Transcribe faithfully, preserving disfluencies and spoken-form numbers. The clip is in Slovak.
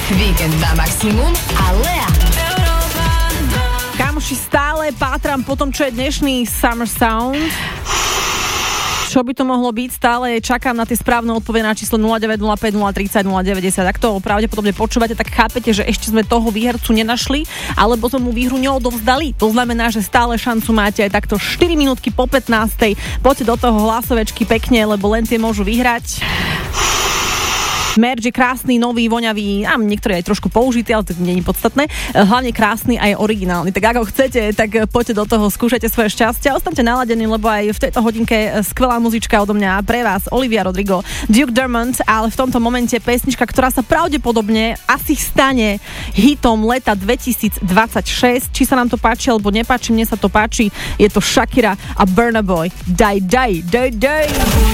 Víkend na maximum a Lea. Kamoši, stále pátram po tom, čo je dnešný Summer Sound. Čo by to mohlo byť? Stále čakám na tie správne odpovede na číslo nula deväť nula päť nula tri nula nula deväť nula. Ak to pravdepodobne počúvate, tak chápete, že ešte sme toho výhercu nenašli, alebo sme mu výhru neodovzdali. To znamená, že stále šancu máte aj takto štyri minútky po pätnástej. Poďte do toho hlasovečky pekne, lebo len tie môžu vyhrať. Merch je krásny, nový, voňavý, a niektorý aj trošku použitý, ale to nie je podstatné. Hlavne krásny a je originálny. Tak ako chcete, tak poďte do toho, skúšajte svoje šťastie a ostaňte naladení, lebo aj v tejto hodinke skvelá muzička odo mňa pre vás, Olivia Rodrigo, Duke Dumont, ale v tomto momente pesnička, ktorá sa pravdepodobne asi stane hitom leta dvetisícdvadsaťšesť. Či sa nám to páči alebo nepáči, mne sa to páči. Je to Shakira a Burna Boy. Daj, daj, daj, daj.